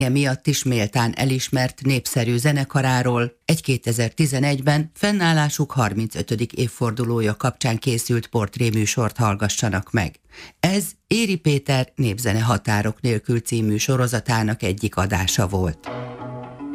miatt is méltán elismert népszerű zenekaráról egy 2011-ben fennállásuk 35. évfordulója kapcsán készült portréműsort hallgassanak meg. Ez Éri Péter Népzene határok nélkül című sorozatának egyik adása volt.